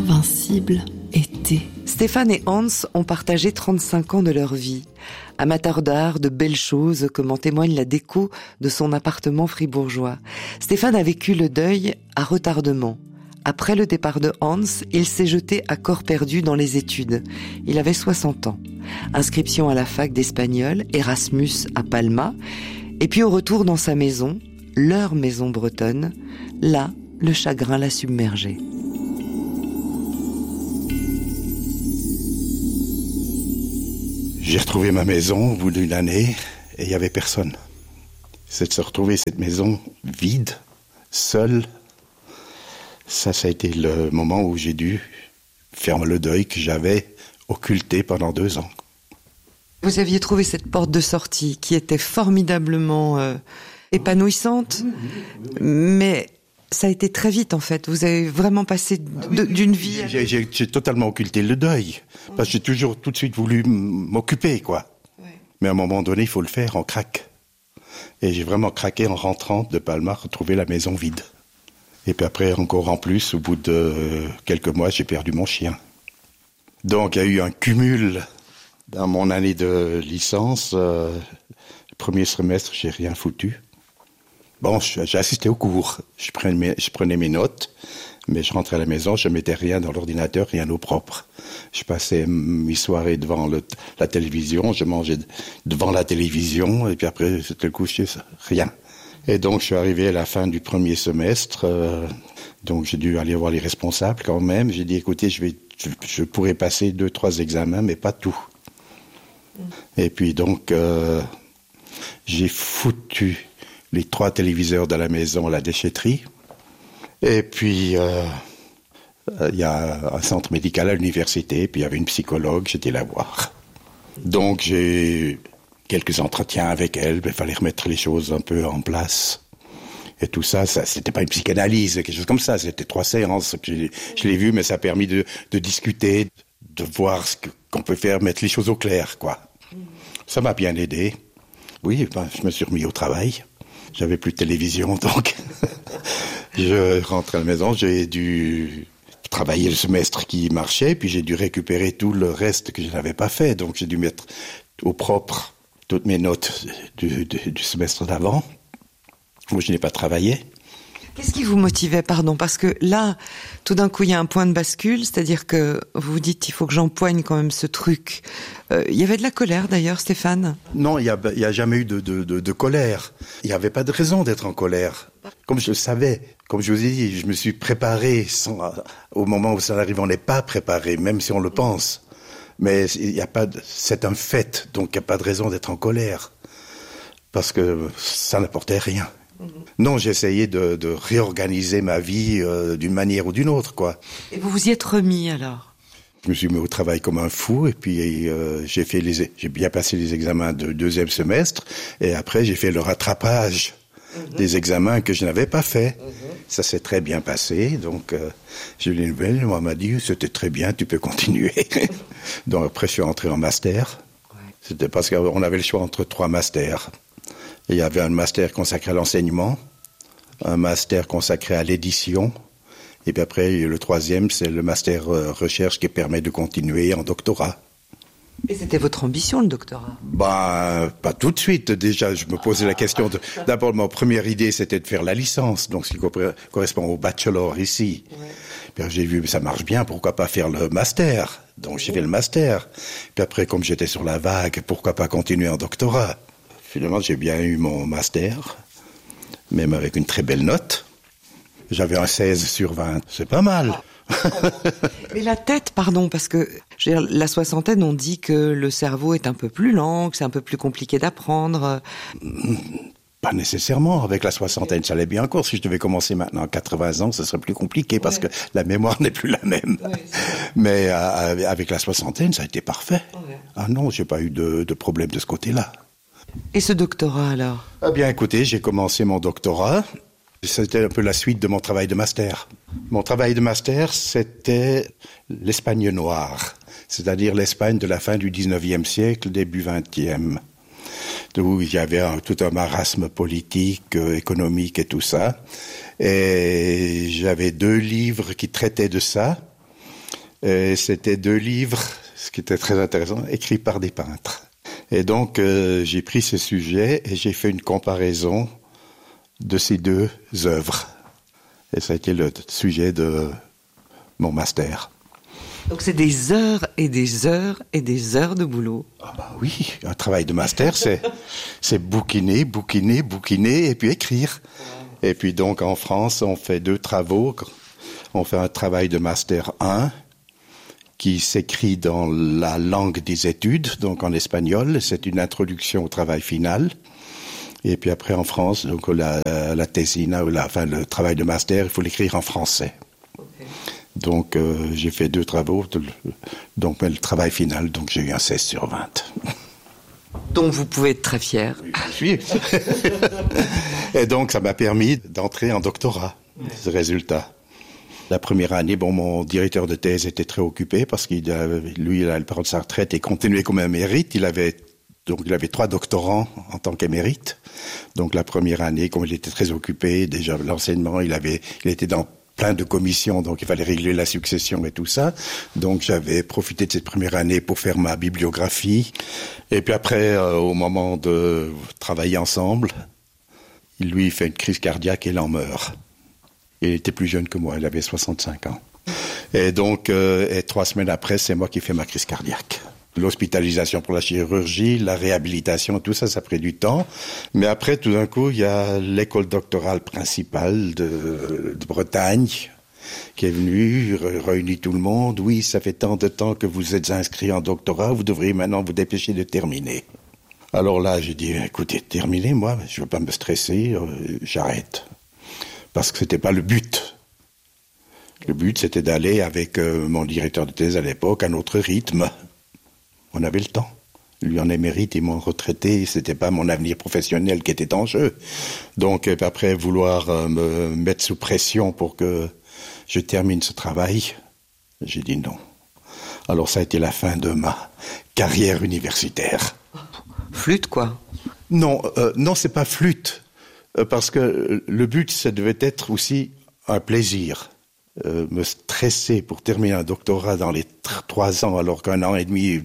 invincible été. Stéphane et Hans ont partagé 35 ans de leur vie. Amateurs d'art, de belles choses, comme en témoigne la déco de son appartement fribourgeois. Stéphane a vécu le deuil à retardement. Après le départ de Hans, il s'est jeté à corps perdu dans les études. Il avait 60 ans. Inscription à la fac d'espagnol, Erasmus à Palma. Et puis au retour dans sa maison, leur maison bretonne, là, le chagrin l'a submergé. J'ai retrouvé ma maison au bout d'une année et il n'y avait personne. C'est de se retrouver cette maison vide, seule. Ça a été le moment où j'ai dû faire le deuil que j'avais occulté pendant 2 ans. Vous aviez trouvé cette porte de sortie qui était formidablement épanouissante, mais ça a été très vite en fait. Vous avez vraiment passé d'une vie... J'ai totalement occulté le deuil, parce que j'ai toujours tout de suite voulu m'occuper, quoi. Ouais. Mais à un moment donné, il faut le faire, on craque. Et j'ai vraiment craqué en rentrant de Palma, retrouver la maison vide. Et puis après, encore en plus, au bout de quelques mois, j'ai perdu mon chien. Donc il y a eu un cumul dans mon année de licence. Le premier semestre, j'ai rien foutu. Bon, j'ai assisté au cours, je prenais mes notes, mais je rentrais à la maison, je mettais rien dans l'ordinateur, rien au propre. Je passais mes soirées devant la télévision, je mangeais devant la télévision, et puis après, c'était le coucher, rien. Et donc, je suis arrivé à la fin du premier semestre, donc j'ai dû aller voir les responsables quand même. J'ai dit, écoutez, je pourrais passer 2-3 examens, mais pas tout. Et puis donc, j'ai foutu les 3 téléviseurs de la maison à la déchetterie. Et puis, il y a un centre médical à l'université, puis il y avait une psychologue, j'étais la voir. Donc, j'ai eu quelques entretiens avec elle, il fallait remettre les choses un peu en place. Et tout ça, c'était pas une psychanalyse, quelque chose comme ça, c'était 3 séances que je l'ai vu, mais ça a permis de discuter, de voir ce qu'on peut faire, mettre les choses au clair, quoi. Ça m'a bien aidé. Oui, je me suis remis au travail. J'avais plus de télévision, donc je rentre à la maison, j'ai dû travailler le semestre qui marchait, puis j'ai dû récupérer tout le reste que je n'avais pas fait, donc j'ai dû mettre au propre toutes mes notes du semestre d'avant, où je n'ai pas travaillé. Qu'est-ce qui vous motivait, pardon? Parce que là, tout d'un coup, il y a un point de bascule, c'est-à-dire que vous vous dites, il faut que j'empoigne quand même ce truc. Il y avait de la colère, d'ailleurs, Stéphane? Non, il y a jamais eu de colère. Il n'y avait pas de raison d'être en colère. Comme je le savais, comme je vous ai dit, je me suis préparé. Au moment où ça arrive, on n'est pas préparé, même si on le pense. Mais c'est un fait, donc il n'y a pas de raison d'être en colère. Parce que ça n'apportait rien. Non, j'ai essayé de réorganiser ma vie d'une manière ou d'une autre, quoi. Et vous vous y êtes remis, alors? Je me suis mis au travail comme un fou, et puis j'ai bien passé les examens de 2e semestre, et après j'ai fait le rattrapage des examens que je n'avais pas fait. Ça s'est très bien passé, donc j'ai eu les nouvelles, on m'a dit c'était très bien, tu peux continuer. Donc après je suis entré en master. C'était parce qu'on avait le choix entre 3 masters. Il y avait un master consacré à l'enseignement, un master consacré à l'édition, et puis après, le 3e, c'est le master recherche qui permet de continuer en doctorat. Et c'était votre ambition, le doctorat? Pas tout de suite. Déjà, je me posais la question d'abord, ma première idée, c'était de faire la licence, donc ce qui correspond au bachelor ici. Ouais. Puis j'ai vu, ça marche bien, pourquoi pas faire le master? Donc j'ai fait le master. Puis après, comme j'étais sur la vague, pourquoi pas continuer en doctorat? Finalement, j'ai bien eu mon master, même avec une très belle note. J'avais un 16 sur 20, c'est pas mal. Mais la tête, pardon, parce que je veux dire, la soixantaine, on dit que le cerveau est un peu plus lent, que c'est un peu plus compliqué d'apprendre. Pas nécessairement, avec la soixantaine, ça allait bien encore. Si je devais commencer maintenant à 80 ans, ce serait plus compliqué, parce que la mémoire n'est plus la même. Ouais, mais avec la soixantaine, ça a été parfait. Ouais. Ah non, j'ai pas eu de problème de ce côté-là. Et ce doctorat, alors? Eh bien, écoutez, j'ai commencé mon doctorat. C'était un peu la suite de mon travail de master. Mon travail de master, c'était l'Espagne noire, c'est-à-dire l'Espagne de la fin du 19e siècle, début 20e, où il y avait tout un marasme politique, économique et tout ça. Et j'avais 2 livres qui traitaient de ça. Et c'était 2 livres, ce qui était très intéressant, écrits par des peintres. Et donc, j'ai pris ces sujets et j'ai fait une comparaison de ces 2 œuvres. Et ça a été le sujet de mon master. Donc c'est des heures et des heures et des heures de boulot. Ah bah oui, un travail de master, c'est bouquiner, et puis écrire. Et puis donc en France, on fait 2 travaux. On fait un travail de master 1 qui s'écrit dans la langue des études, donc en espagnol. C'est une introduction au travail final. Et puis après en France, donc la thésina, le travail de master, il faut l'écrire en français. Okay. Donc j'ai fait 2 travaux, donc le travail final, donc j'ai eu un 16/20. Dont vous pouvez être très fier. Oui, je suis. Et donc ça m'a permis d'entrer en doctorat, ce résultat. La première année, mon directeur de thèse était très occupé parce qu'il allait prendre sa retraite et continuer comme un émérite. Il avait 3 doctorants en tant qu'émérite. Donc la première année, comme il était très occupé, déjà l'enseignement, il était dans plein de commissions, donc il fallait régler la succession et tout ça. Donc j'avais profité de cette première année pour faire ma bibliographie. Et puis après, au moment de travailler ensemble, il fait une crise cardiaque et il en meurt. Il était plus jeune que moi, il avait 65 ans. Et donc, 3 semaines après, c'est moi qui fais ma crise cardiaque. L'hospitalisation pour la chirurgie, la réhabilitation, tout ça, ça a pris du temps. Mais après, tout d'un coup, il y a l'école doctorale principale de Bretagne qui est venue, réunit tout le monde. Oui, ça fait tant de temps que vous êtes inscrit en doctorat, vous devriez maintenant vous dépêcher de terminer. Alors là, j'ai dit, écoutez, terminez, moi, je ne veux pas me stresser, j'arrête. Parce que c'était pas le but. Le but, c'était d'aller avec mon directeur de thèse à l'époque à notre rythme. On avait le temps. Lui en émérite et mon retraité, c'était pas mon avenir professionnel qui était en jeu. Donc après vouloir me mettre sous pression pour que je termine ce travail, j'ai dit non. Alors ça a été la fin de ma carrière universitaire. Flûte quoi? Non, c'est pas flûte. Parce que le but, ça devait être aussi un plaisir. Me stresser pour terminer un doctorat dans les 3 ans, alors qu'un an et demi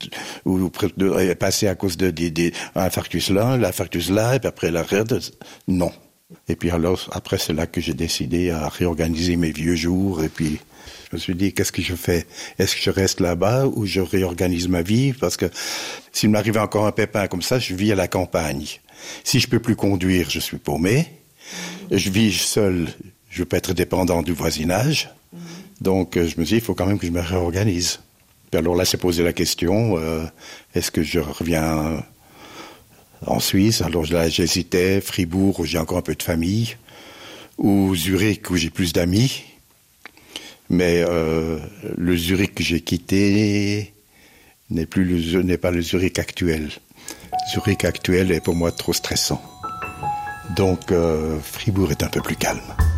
est passé à cause d'un infarctus là, l'infarctus là, et puis après l'arrêt, non. Et puis alors, après, c'est là que j'ai décidé à réorganiser mes vieux jours, et puis je me suis dit, qu'est-ce que je fais? Est-ce que je reste là-bas ou je réorganise ma vie? Parce que s'il m'arrivait encore un pépin comme ça, je vis à la campagne. Si je peux plus conduire, je suis paumé. Je vis seul, je veux pas être dépendant du voisinage. Donc je me dis, il faut quand même que je me réorganise. Puis alors là, c'est posé la question, est-ce que je reviens en Suisse? Alors là, j'hésitais, Fribourg, où j'ai encore un peu de famille, ou Zurich, où j'ai plus d'amis. Mais le Zurich que j'ai quitté n'est pas le Zurich actuel. Zurich actuel est pour moi trop stressant. Donc Fribourg est un peu plus calme.